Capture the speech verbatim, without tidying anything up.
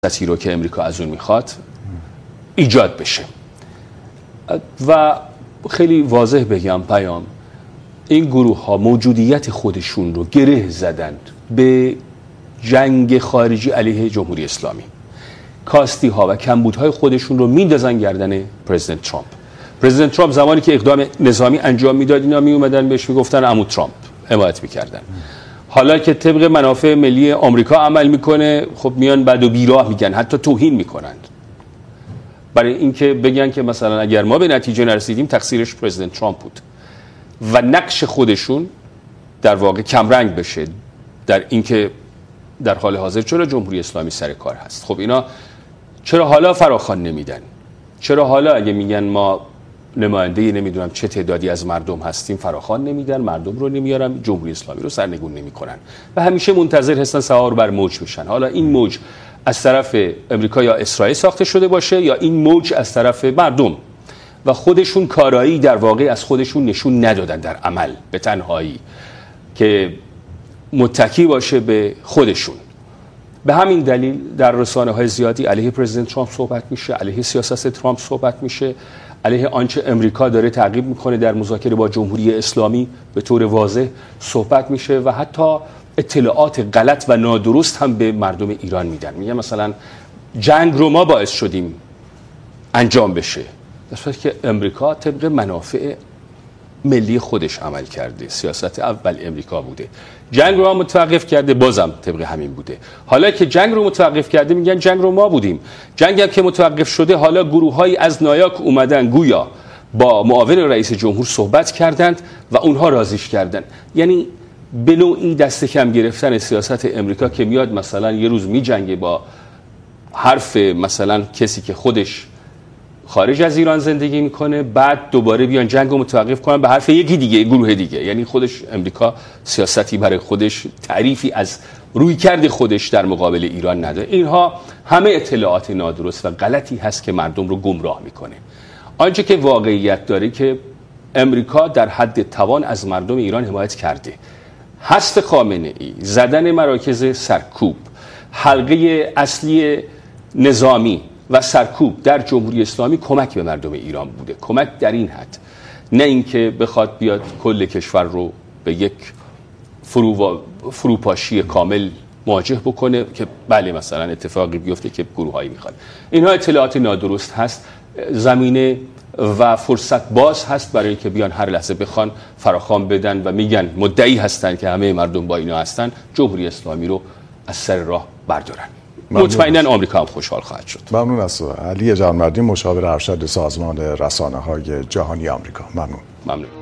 سیاسی رو که امریکا از اون میخواد ایجاد بشه. و خیلی واضح بگم پیام، این گروه ها موجودیت خودشون رو گره زدند به جنگ خارجی علیه جمهوری اسلامی. کاستی ها و کمبودهای خودشون رو میندازن گردن پرزیدنت ترامپ. پرزیدنت ترامپ زمانی که اقدام نظامی انجام میداد اینا می اومدن بهش میگفتن عمو ترامپ، حمایت میکردن. حالا که طبق منافع ملی آمریکا عمل میکنه، خب میان بد و بیراه میگن، حتی توهین میکنند، برای اینکه بگن که مثلا اگر ما به نتیجه نرسیدیم تقصیرش پرزیدنت ترامپ بود و نقش خودشون در واقع کمرنگ بشه در اینکه در حال حاضر چرا جمهوری اسلامی سر کار هست. خب اینا چرا حالا فراخوان نمیدن؟ چرا حالا اگه میگن ما نماینده نمیدونم چه تعدادی از مردم هستیم فراخوان نمیدن، مردم رو نمیارن، جمهوری اسلامی رو سرنگون نمیکنن و همیشه منتظر هستن سوار بر موج میشن. حالا این موج از طرف امریکا یا اسرائیل ساخته شده باشه یا این موج از طرف مردم، و خودشون کارایی در واقع از خودشون نشون ندادن در عمل به تنهایی که متکی باشه به خودشون. به همین دلیل در رسانه های زیادی علیه پرزیدنت ترامپ صحبت میشه، علیه سیاست ترامپ صحبت میشه، علیه آنچه امریکا داره تعقیب میکنه در مذاکره با جمهوری اسلامی به طور واضح صحبت میشه و حتی اطلاعات غلط و نادرست هم به مردم ایران میدن. میگن مثلا جنگ رو ما باعث شدیم انجام بشه، در صورتی که امریکا طبق منافع ملی خودش عمل کرده. سیاست اول امریکا بوده، جنگ رو ما متوقف کرده، بازم طبق همین بوده. حالا که جنگ رو متوقف کرده میگن جنگ رو ما بودیم. جنگ هم که متوقف شده حالا گروه‌هایی از نایاک اومدن گویا با معاون رئیس جمهور صحبت کردند و اونها راضیش کردن. یعنی به نوعی دست کم گرفتن سیاست امریکا که میاد مثلا یه روز میجنگه با حرف مثلا کسی که خودش خارج از ایران زندگی میکنه، بعد دوباره بیان جنگ رو متوقف کنن به حرف یکی دیگه، گروه دیگه. یعنی خودش امریکا سیاستی برای خودش، تعریفی از رویکرد خودش در مقابل ایران نداره. اینها همه اطلاعات نادرست و غلطی هست که مردم رو گمراه میکنه. آنچه که واقعیت داره که امریکا در حد توان از مردم ایران حمایت کرده. حذف خامنه ای، زدن مراکز سرکوب، حلقه اصلی نظامی و سرکوب در جمهوری اسلامی کمک به مردم ایران بوده. کمک در این حد، نه اینکه بخواد بیاد کل کشور رو به یک فرو فروپاشی کامل مواجه بکنه که بله مثلا اتفاقی بیفته که گروهایی میخواد. اینها اطلاعات نادرست هست. زمینه و فرصت باز هست برای اینکه بیان هر لحظه بخوان فراخوان بدن و میگن مدعی هستن که همه مردم با اینا هستن، جمهوری اسلامی رو از سر راه بردارن. مطمئناً آمریکا هم خوشحال خواهد شد. ممنون از علی جوانمردی، مشاور ارشد سازمان رسانه‌های جهانی آمریکا. ممنون. ممنون.